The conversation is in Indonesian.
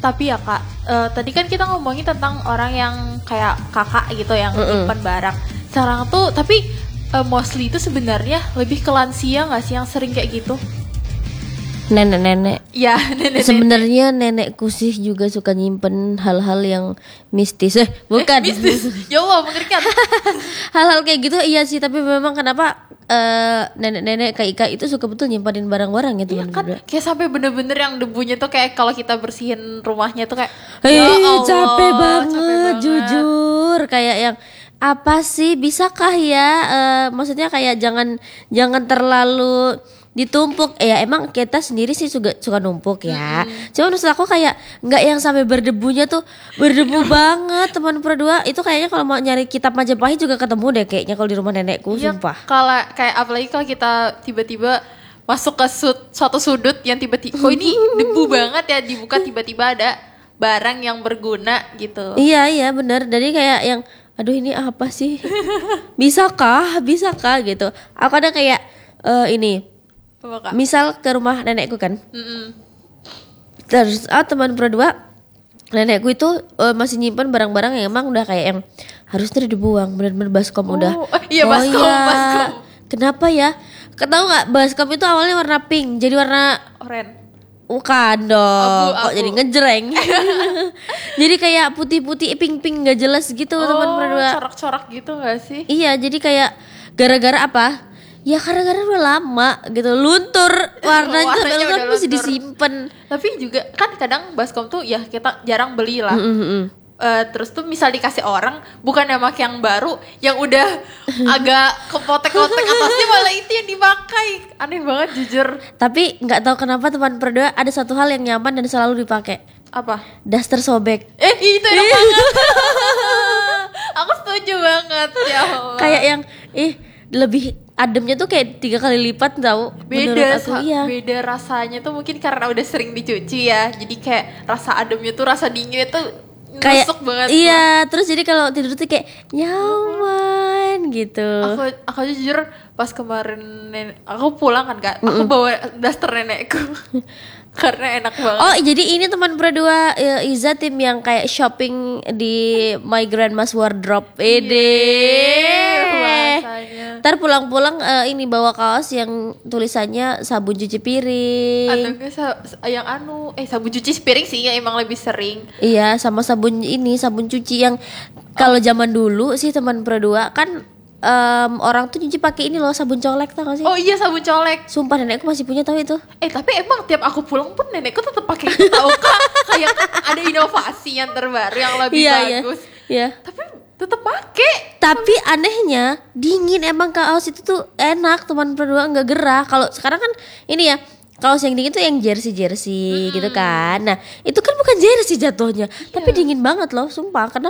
Tapi ya kak, tadi kan kita ngomongin tentang orang yang kayak kakak gitu yang nyimpan barang. Sekarang tuh, tapi mostly itu sebenarnya lebih ke lansia nggak sih yang sering kayak gitu? Nenek-nenek. Ya, nenek-nenek. Sebenarnya nenekku sih juga suka nyimpen hal-hal yang mistis. Bukan. Mistis. Ya Allah, mengerikan. Hal-hal kayak gitu iya sih, tapi memang kenapa nenek-nenek kayak Ika itu suka betul nyimpanin barang-barang ya Iya teman kan, berdua. kayak sampai bener-bener yang debunya tuh kayak kalau kita bersihin rumahnya tuh kayak Capek banget jujur, kayak yang apa sih, bisakah ya maksudnya kayak jangan terlalu ditumpuk ya, emang kita sendiri sih suka numpuk ya. Cuma maksud aku kayak nggak yang sampai berdebunya tuh berdebu banget teman berdua. Itu kayaknya kalau mau nyari kitab Majapahit juga ketemu deh kayaknya kalau di rumah nenekku. Iya, sumpah. kalau kayak apalagi kalau kita tiba-tiba masuk ke suatu sudut yang tiba-tiba kok ini debu banget ya, dibuka tiba-tiba ada barang yang berguna gitu. Iya benar. Jadi kayak yang aduh ini apa sih? Bisakah gitu. Aku ada kayak ini. Apa, Kak? Misal ke rumah nenekku kan. Mm-mm. Terus teman berdua, nenekku itu masih nyimpan barang-barang yang emang udah kayak yang harusnya dibuang, bener-bener baskom udah. Iya, baskom. Kenapa ya? Tahu nggak, baskom itu awalnya warna pink, jadi warna Oren. bukan dong, Abu. kok jadi ngejreng. Jadi kayak putih-putih, pink-pink nggak jelas gitu teman berdua. Corak-corak gitu gak sih? Iya, jadi kayak gara-gara apa? Ya gara-gara udah lama gitu, luntur warnanya Warnanya kan udah mesti luntur. disimpan. Tapi juga kan kadang baskom tuh ya kita jarang beli lah. Terus tuh misal dikasih orang bukan yang pakai yang baru, yang udah agak kepotek-potek atasnya malah itu yang dipakai. Aneh banget jujur. Tapi nggak tahu kenapa teman berdua ada satu hal yang nyaman dan selalu dipakai. Apa? Daster sobek. Itu enak banget. Aku setuju banget ya Allah. Kayak yang lebih ademnya tuh kayak 3 kali lipat tahu. Beda, Menurut aku iya. beda rasanya tuh mungkin karena udah sering dicuci ya. Jadi kayak rasa ademnya tuh, rasa dinginnya tuh Kayak nusuk banget. iya, terus jadi kalau tidur tuh kayak nyaman gitu. Aku jujur pas kemarin aku pulang kan Kak, aku bawa daster nenekku. Karena enak banget. Oh, jadi ini teman berdua Iza tim yang kayak shopping di My Grandma's Wardrobe. Bahasanya. Ntar pulang-pulang ini bawa kaos yang tulisannya sabun cuci piring. Atau enggak yang sabun cuci piring sih yang emang lebih sering. Iya, sama sabun cuci yang kalau zaman dulu sih teman berdua kan orang tuh nyuci pakai ini loh, sabun colek, tau gak sih? Oh iya, sabun colek. Sumpah nenekku masih punya, tahu itu. Tapi emang tiap aku pulang pun nenekku tetap pakai itu, tahu Kak. Kayak ada inovasi yang terbaru yang lebih bagus. Iya. Tapi tetap pakai. Tapi anehnya dingin, emang kaos itu tuh enak teman berdua, nggak gerah. Kalau sekarang kan ini ya, kaos yang dingin tuh yang jersey gitu kan. Nah itu kan bukan jersey jatuhnya, tapi dingin banget loh, sumpah. Karena